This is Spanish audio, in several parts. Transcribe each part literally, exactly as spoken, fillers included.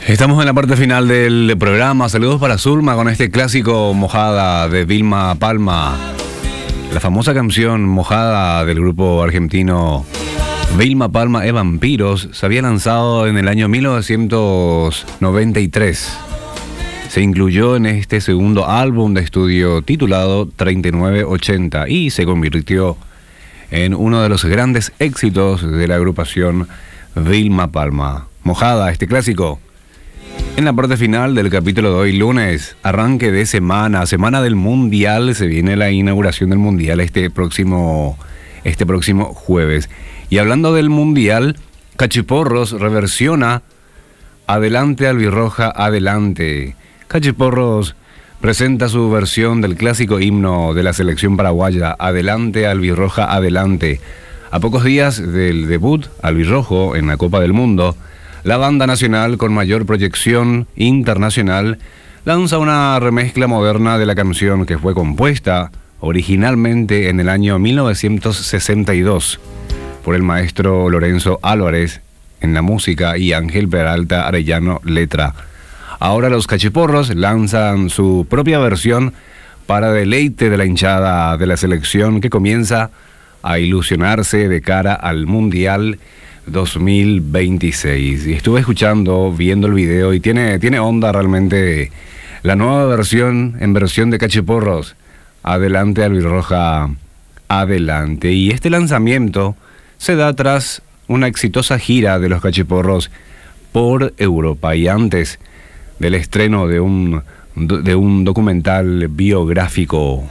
Estamos en la parte final del programa. Saludos para Zulma con este clásico Mojada de Vilma Palma. La famosa canción Mojada del grupo argentino Vilma Palma e Vampiros se había lanzado en el año mil novecientos noventa y tres. Se incluyó en este segundo álbum de estudio titulado treinta y nueve ochenta y se convirtió en uno de los grandes éxitos de la agrupación Vilma Palma. Mojada, este clásico. En la parte final del capítulo de hoy, lunes, arranque de semana, semana del Mundial, se viene la inauguración del Mundial este próximo, este próximo jueves. Y hablando del Mundial, Cachiporros reversiona Adelante Albirroja, Adelante. Cachiporros presenta su versión del clásico himno de la selección paraguaya, Adelante Albirroja, Adelante. A pocos días del debut albirrojo en la Copa del Mundo, la banda nacional con mayor proyección internacional lanza una remezcla moderna de la canción que fue compuesta originalmente en el año mil novecientos sesenta y dos por el maestro Lorenzo Álvarez en la música y Ángel Peralta Arellano letra. Ahora los Cachiporros lanzan su propia versión para deleite de la hinchada de la selección que comienza a ilusionarse de cara al Mundial dos mil veintiséis. Y estuve escuchando, viendo el video y tiene, tiene onda realmente la nueva versión en versión de Cachiporros, Adelante Albirroja, Adelante. Y este lanzamiento se da tras una exitosa gira de los Cachiporros por Europa y antes del estreno de un, de un documental biográfico.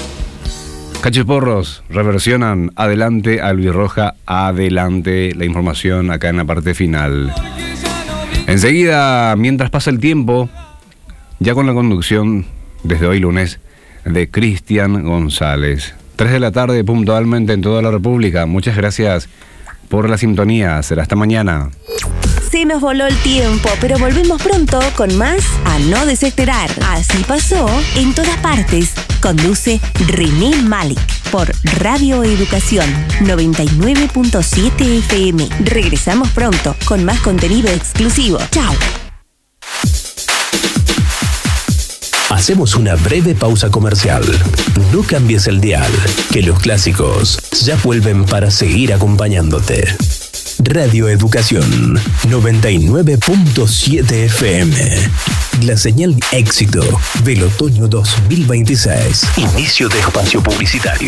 Cachiporros reversionan Adelante Albirroja, Adelante. La información acá en la parte final. Enseguida, mientras pasa el tiempo, ya con la conducción desde hoy lunes de Cristian González. tres de la tarde puntualmente en toda la República. Muchas gracias por la sintonía. Será hasta mañana. Se nos voló el tiempo, pero volvemos pronto con más A No Desesperar. Así pasó en todas partes. Conduce René Malik por Radio Educación noventa y nueve punto siete F M. Regresamos pronto con más contenido exclusivo. Chao. Hacemos una breve pausa comercial. No cambies el dial, que los clásicos ya vuelven para seguir acompañándote. Radio Educación noventa y nueve punto siete F M. La señal de éxito del otoño dos mil veintiséis. Inicio de espacio publicitario.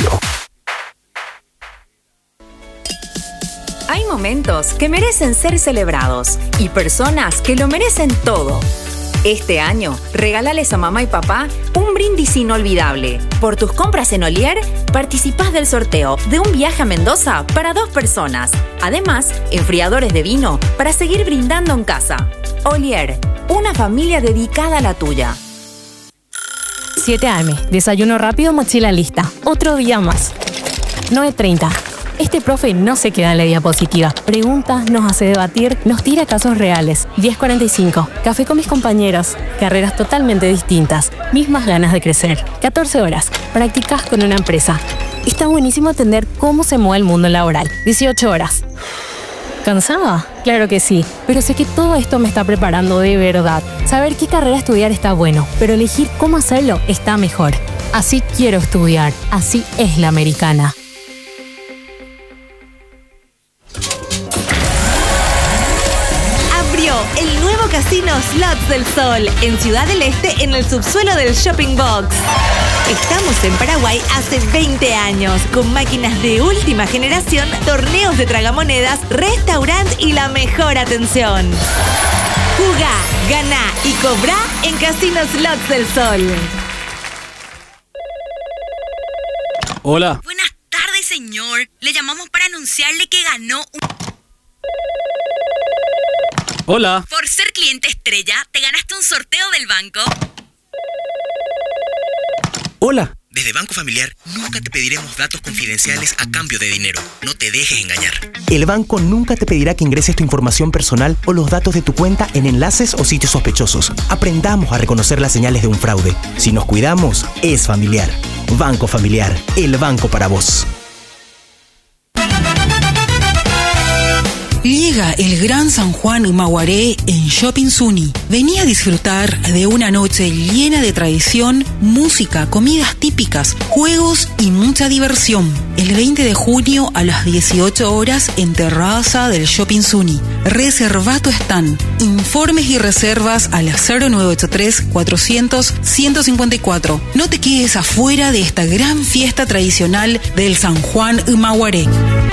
Hay momentos que merecen ser celebrados y personas que lo merecen todo. Este año, regálales a mamá y papá un brindis inolvidable. Por tus compras en Olier, participás del sorteo de un viaje a Mendoza para dos personas. Además, enfriadores de vino para seguir brindando en casa. Olier, una familia dedicada a la tuya. siete a eme, desayuno rápido, mochila lista. Otro día más. nueve treinta. Este profe no se queda en la diapositiva. Pregunta, nos hace debatir, nos tira casos reales. diez cuarenta y cinco. Café con mis compañeros. Carreras totalmente distintas. Mismas ganas de crecer. catorce horas. Practicas con una empresa. Está buenísimo entender cómo se mueve el mundo laboral. dieciocho horas. ¿Cansada? Claro que sí, pero sé que todo esto me está preparando de verdad. Saber qué carrera estudiar está bueno, pero elegir cómo hacerlo está mejor. Así quiero estudiar. Así es la americana. El nuevo casino Slots del Sol en Ciudad del Este en el subsuelo del Shopping Box. Estamos en Paraguay hace veinte años con máquinas de última generación, torneos de tragamonedas, restaurante y la mejor atención. Jugá, ganá y cobrá en Casino Slots del Sol. Hola. Buenas tardes, señor. Le llamamos para anunciarle que ganó un... Hola. Por ser cliente estrella, te ganaste un sorteo del banco. Hola. Desde Banco Familiar nunca te pediremos datos confidenciales a cambio de dinero. No te dejes engañar. El banco nunca te pedirá que ingreses tu información personal o los datos de tu cuenta en enlaces o sitios sospechosos. Aprendamos a reconocer las señales de un fraude. Si nos cuidamos, es Familiar. Banco Familiar, el banco para vos. Llega el Gran San Juan Humahuaré en Shopping Suni. Vení a disfrutar de una noche llena de tradición, música, comidas típicas, juegos y mucha diversión. El veinte de junio a las dieciocho horas en terraza del Shopping Suni. Reserva tu stand. Informes y reservas a la cero nueve ocho tres, cuatrocientos, ciento cincuenta y cuatro. No te quedes afuera de esta gran fiesta tradicional del San Juan Humahuaré.